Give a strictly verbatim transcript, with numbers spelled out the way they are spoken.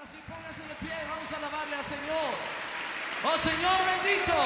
Así póngase de pie, vamos a alabarle al Señor. Oh Señor bendito.